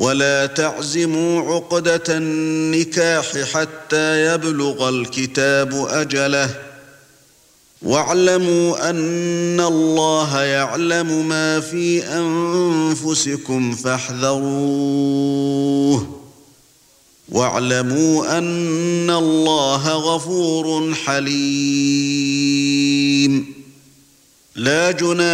ولا تعزموا عقدة النكاح حتى يبلغ الكتاب أجله واعلموا أن الله يعلم ما في أنفسكم فاحذروه واعلموا أن الله غفور حليم لا جناح